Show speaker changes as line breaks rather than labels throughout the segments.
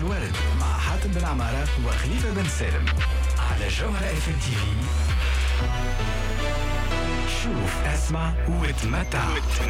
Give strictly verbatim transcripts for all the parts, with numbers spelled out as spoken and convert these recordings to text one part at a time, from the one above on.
الورد مع حاتم بن عمارة وخليفة بن سالم على جوهرة اف ام تي في. شوف اسمع وتمتع.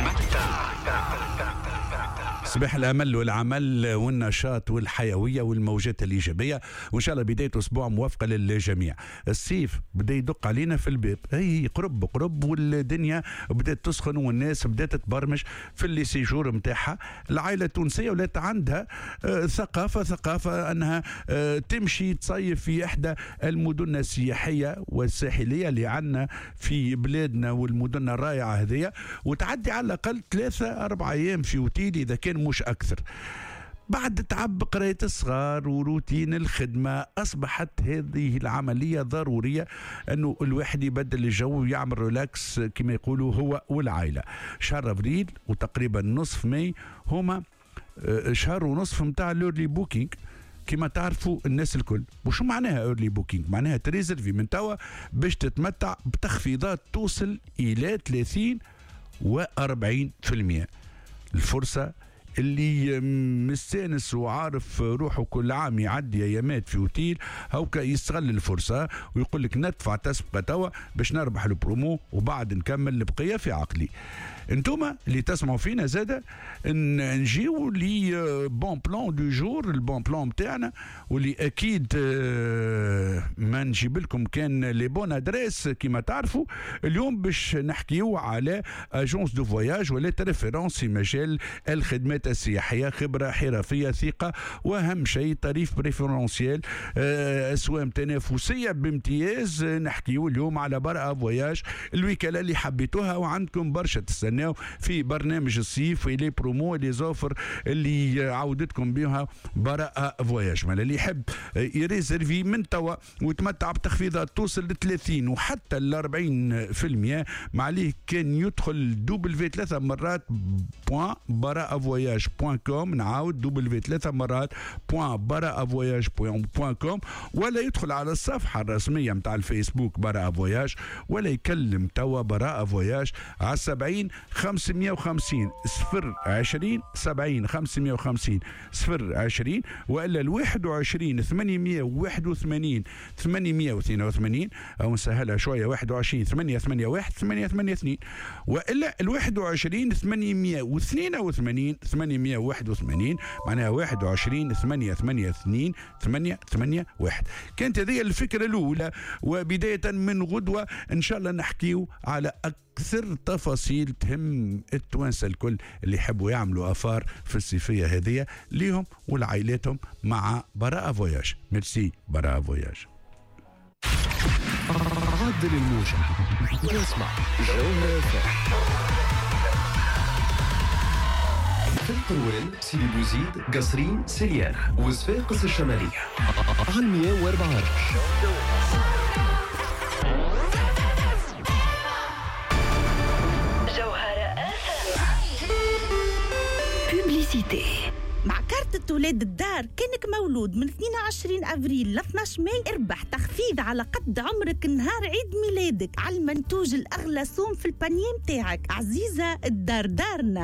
صباح الامل والعمل والنشاط والحيويه والموجات الايجابيه، وان شاء الله بدايه اسبوع موافقه للجميع. الصيف بدا يدق علينا في الباب، اي قرب قرب والدنيا بدات تسخن والناس بدات تبرمج في اللي سيجور نتاعها. العائله التونسيه ولات عندها آه ثقافه ثقافه انها آه تمشي تصيف في احدى المدن السياحيه والساحليه اللي عندنا في بلادنا والمدن الرائعه هذه، وتعدي على الاقل ثلاثه اربع ايام في اوتيل اذا كان مش أكثر. بعد تعب قراية الصغار وروتين الخدمة أصبحت هذه العملية ضرورية أنه الواحد يبدل الجو ويعمل ريلاكس كما يقولوا هو والعائلة. شهر أبريل وتقريبا نصف ماي هما شهر ونصف متاع الأورلي بوكينج كما تعرفوا الناس الكل. وشو معناها اورلي بوكينج؟ معناها تريزرفي من توا باش تتمتع بتخفيضات توصل إلى ثلاثين وأربعين بالمئة. الفرصة اللي مستانس وعارف روحه كل عام يعدي ايامات في اوتيل هوكا يستغل الفرصه ويقول لك ندفع تسبقه توا باش نربح البرومو وبعد نكمل البقيه في عقلي. انتوما اللي تسمعوا فينا زاده نجيو لي بون بلان دو جور، البون بلان بتاعنا واللي اكيد ما نجيب لكم كان لي بون ادريس كما تعرفوا. اليوم باش نحكيو على اجونس دو فواياج ولا ريفيرونس في مجال الخدمات السياحيه، خبره حرفيه ثقه واهم شيء طريف بريفيرونسيال، اسوام تنافسيه بامتياز. نحكيو اليوم على برا فواياج، الوكاله اللي حبيتوها وعندكم برشا تستناو في برنامج الصيف ولي برومو لي زوفر اللي عودتكم بها برا فواياج. مالا اللي يحب يريزرفي من توا ويتمتع بتخفيضات توصل ل ثلاثين وحتى ل أربعين بالمئة، معليه كان يدخل دوبل ثلاثة مرات بوان برا فواياج بوان كوم. نعاود دوبل ثلاثة مرات بوان برا فواياج بوان كوم، ولا يدخل على الصفحه الرسميه متاع الفيسبوك برا فواياج، ولا يكلم توا برا فواياج على سبعين خمسمية وخمسين صفر عشرين سبعين خمسمية وخمسين صفر عشرين، والا الواحد وعشرين ثمانمية وواحد وثمانين ثمانمية واثنين وثمانين، او نسهلها شويه واحد وعشرين ثمانية ثمانية واحد ثمانية ثمانية اثنين، والا الواحد وعشرين ثمانمية واثنين وثمانين ثمانمية وواحد وثمانين، معناها واحد وعشرين ثمانية ثمانية اثنين ثمانية ثمانية واحد. كانت هذه الفكره الاولى، وبدايه من غدوه ان شاء الله نحكيو على أكثر تفاصيل تهم التوانسة الكل اللي يحبوا يعملوا أفار في الصيفية هذه ليهم ولعائلاتهم مع براء فواياج. ميرسي براء فواياج.
عدل الموجة واسمع جوهرة في الطروان، سيدي بوزيد، قصرين، سليانة وصفاقس الشمالية على مية وأربعة.
مع كارت ولاد الدار، كانك مولود من اثنين وعشرين أبريل ل اثناشر ماي اربح تخفيض على قد عمرك نهار عيد ميلادك على المنتوج الأغلى صوم في البانيه متاعك. عزيزة الدار دارنا.